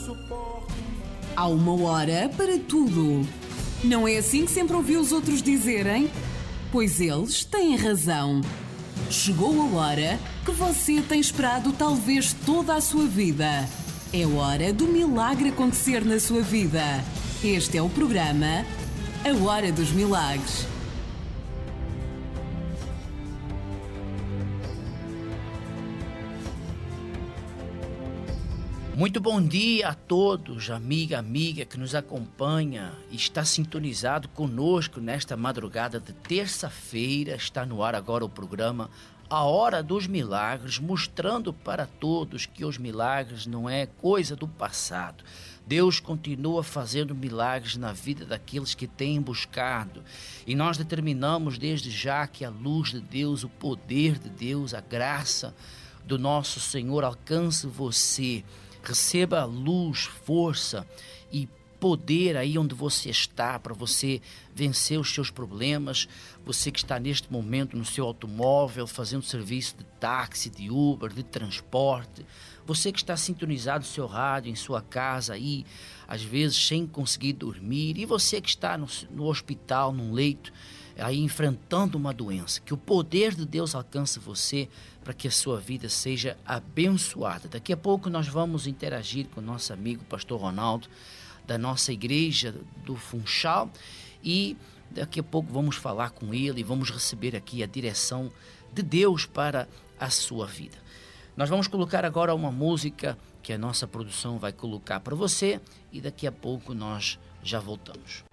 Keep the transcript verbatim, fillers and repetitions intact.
Há uma hora para tudo. Não é assim que sempre ouviu os outros dizerem? Pois eles têm razão. Chegou a hora que você tem esperado talvez toda a sua vida. É hora do milagre acontecer na sua vida. Este é o programa A Hora dos Milagres. Muito bom dia a todos, amiga, amiga que nos acompanha e está sintonizado conosco nesta madrugada de terça-feira. Está no ar agora o programa A Hora dos Milagres, mostrando para todos que os milagres não é coisa do passado. Deus continua fazendo milagres na vida daqueles que têm buscado. E nós determinamos desde já que a luz de Deus, o poder de Deus, a graça do nosso Senhor alcance você. Receba luz, força e poder aí onde você está para você vencer os seus problemas. Você que está neste momento no seu automóvel, fazendo serviço de táxi, de Uber, de transporte. Você que está sintonizado no seu rádio, em sua casa aí, às vezes sem conseguir dormir. E você que está no, no hospital, num leito, aí enfrentando uma doença. Que o poder de Deus alcance você para que a sua vida seja abençoada. Daqui a pouco nós vamos interagir com o nosso amigo pastor Ronaldo, da nossa igreja do Funchal, e daqui a pouco vamos falar com ele e vamos receber aqui a direção de Deus para a sua vida. Nós vamos colocar agora uma música que a nossa produção vai colocar para você e daqui a pouco nós já voltamos.